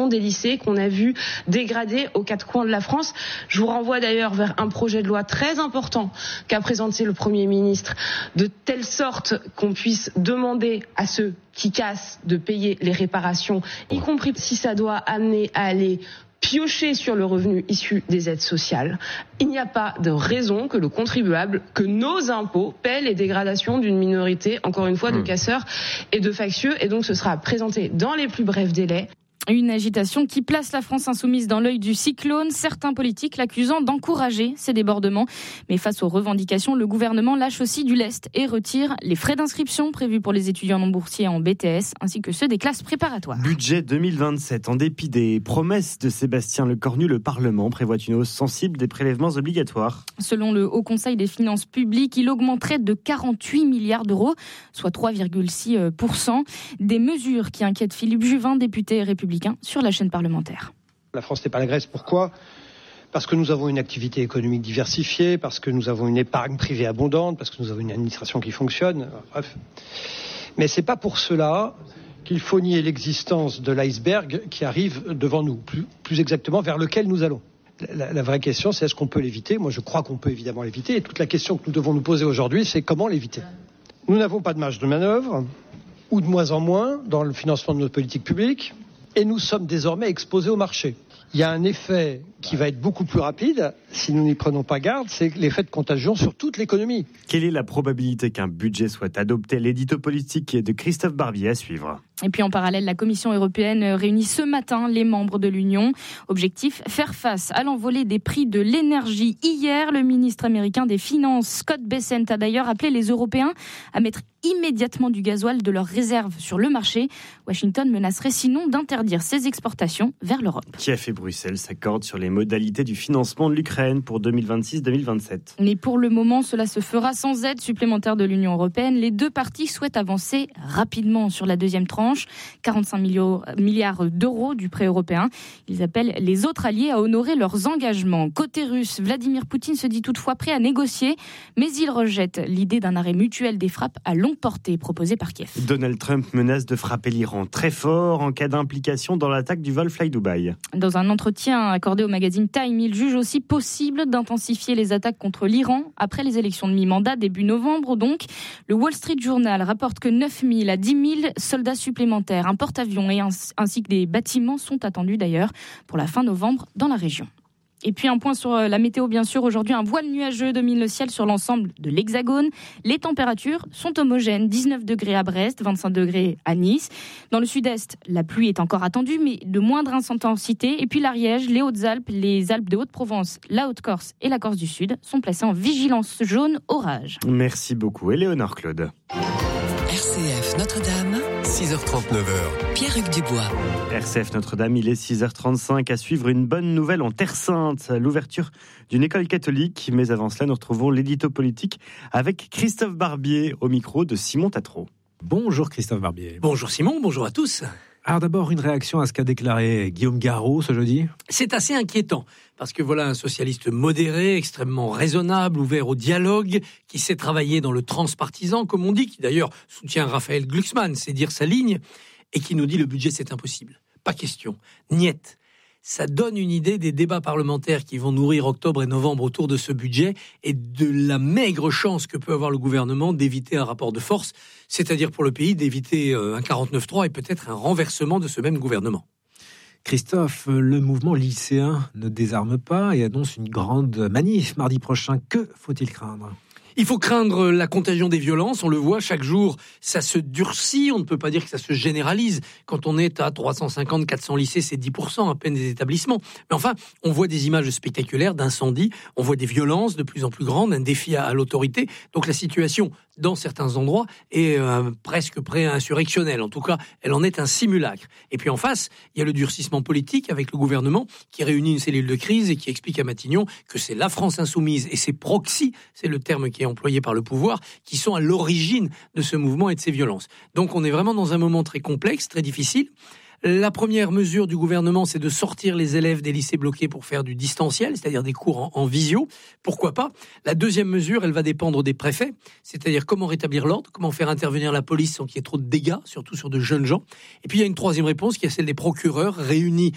rénovation des lycées qu'on a vu dégradés aux quatre coins de la France. Je vous renvoie d'ailleurs vers un projet de loi très important qu'a présenté le Premier ministre, de telle sorte qu'on puisse demander à ceux qui cassent de payer les réparations, y compris si ça doit amener à aller piocher sur le revenu issu des aides sociales. Il n'y a pas de raison que le contribuable, que nos impôts paient les dégradations d'une minorité, encore une fois, de casseurs et de factieux. Et donc ce sera présenté dans les plus brefs délais. Une agitation qui place la France insoumise dans l'œil du cyclone, certains politiques l'accusant d'encourager ces débordements. Mais face aux revendications, le gouvernement lâche aussi du lest et retire les frais d'inscription prévus pour les étudiants non boursiers en BTS, ainsi que ceux des classes préparatoires. Budget 2027. En dépit des promesses de Sébastien Lecornu, le Parlement prévoit une hausse sensible des prélèvements obligatoires. Selon le Haut Conseil des finances publiques, il augmenterait de 48 milliards d'euros, soit 3,6%. Des mesures qui inquiètent Philippe Juvin, député républicain, sur la chaîne parlementaire. La France n'est pas la Grèce. Pourquoi ? Parce que nous avons une activité économique diversifiée, parce que nous avons une épargne privée abondante, parce que nous avons une administration qui fonctionne. Bref. Mais c'est pas pour cela qu'il faut nier l'existence de l'iceberg qui arrive devant nous, plus exactement vers lequel nous allons. La vraie question, c'est est-ce qu'on peut l'éviter ? Moi, je crois qu'on peut évidemment l'éviter. Et toute la question que nous devons nous poser aujourd'hui, c'est comment l'éviter ? Nous n'avons pas de marge de manœuvre, ou de moins en moins, dans le financement de notre politique publique. Et nous sommes désormais exposés au marché. Il y a un effet qui va être beaucoup plus rapide, si nous n'y prenons pas garde, c'est l'effet de contagion sur toute l'économie. Quelle est la probabilité qu'un budget soit adopté ? L'édito politique de Christophe Barbier à suivre. Et puis en parallèle, la Commission européenne réunit ce matin les membres de l'Union. Objectif, faire face à l'envolée des prix de l'énergie. Hier, le ministre américain des Finances, Scott Bessent, a d'ailleurs appelé les Européens à mettre immédiatement du gasoil de leurs réserves sur le marché. Washington menacerait sinon d'interdire ses exportations vers l'Europe. Kiev et Bruxelles s'accordent sur les modalités du financement de l'Ukraine pour 2026-2027. Mais pour le moment, cela se fera sans aide supplémentaire de l'Union européenne. Les deux parties souhaitent avancer rapidement sur la deuxième tranche, 45 milliards d'euros du prêt européen. Ils appellent les autres alliés à honorer leurs engagements. Côté russe, Vladimir Poutine se dit toutefois prêt à négocier, mais il rejette l'idée d'un arrêt mutuel des frappes à longue portée proposée par Kiev. Donald Trump menace de frapper l'Iran très fort en cas d'implication dans l'attaque du vol Fly Dubai. Dans un entretien accordé au magazine Time, il juge aussi possible d'intensifier les attaques contre l'Iran après les élections de mi-mandat début novembre. Donc, le Wall Street Journal rapporte que 9 000 à 10 000 soldats supplémentaires, un porte-avions ainsi que des bâtiments sont attendus d'ailleurs pour la fin novembre dans la région. Et puis un point sur la météo, bien sûr. Aujourd'hui, un voile nuageux domine le ciel sur l'ensemble de l'Hexagone. Les températures sont homogènes. 19 degrés à Brest, 25 degrés à Nice. Dans le sud-est, la pluie est encore attendue, mais de moindre intensité. Et puis l'Ariège, les Hautes-Alpes, les Alpes de Haute-Provence, la Haute-Corse et la Corse du Sud sont placés en vigilance jaune orage. Merci beaucoup, Éléonore Claude. RCF Notre-Dame, 6h39. Pierre-Hugues Dubois. RCF Notre-Dame, il est 6h35. À suivre une bonne nouvelle en Terre Sainte, l'ouverture d'une école catholique. Mais avant cela, nous retrouvons l'édito politique avec Christophe Barbier au micro de Simon Tatro. Bonjour Christophe Barbier. Bonjour Simon, bonjour à tous. Alors d'abord, une réaction à ce qu'a déclaré Guillaume Garot ce jeudi ? C'est assez inquiétant, parce que voilà un socialiste modéré, extrêmement raisonnable, ouvert au dialogue, qui sait travailler dans le transpartisan, comme on dit, qui d'ailleurs soutient Raphaël Glucksmann, c'est dire sa ligne, et qui nous dit le budget c'est impossible. Pas question, niet. Ça donne une idée des débats parlementaires qui vont nourrir octobre et novembre autour de ce budget et de la maigre chance que peut avoir le gouvernement d'éviter un rapport de force, c'est-à-dire pour le pays d'éviter un 49-3 et peut-être un renversement de ce même gouvernement. Christophe, le mouvement lycéen ne désarme pas et annonce une grande manif mardi prochain. Que faut-il craindre ? Il faut craindre la contagion des violences, on le voit chaque jour, ça se durcit, on ne peut pas dire que ça se généralise. Quand on est à 350, 400 lycées, c'est 10% à peine des établissements. Mais enfin, on voit des images spectaculaires d'incendies, on voit des violences de plus en plus grandes, un défi à l'autorité. Donc la situation, dans certains endroits, est presque pré-insurrectionnelle. En tout cas, elle en est un simulacre. Et puis en face, il y a le durcissement politique avec le gouvernement qui réunit une cellule de crise et qui explique à Matignon que c'est la France insoumise et ses proxys, c'est le terme qui est employés par le pouvoir, qui sont à l'origine de ce mouvement et de ces violences. Donc on est vraiment dans un moment très complexe, très difficile. La première mesure du gouvernement, c'est de sortir les élèves des lycées bloqués pour faire du distanciel, c'est-à-dire des cours en visio. Pourquoi pas ? La deuxième mesure, elle va dépendre des préfets, c'est-à-dire comment rétablir l'ordre, comment faire intervenir la police sans qu'il y ait trop de dégâts, surtout sur de jeunes gens. Et puis il y a une troisième réponse qui est celle des procureurs réunis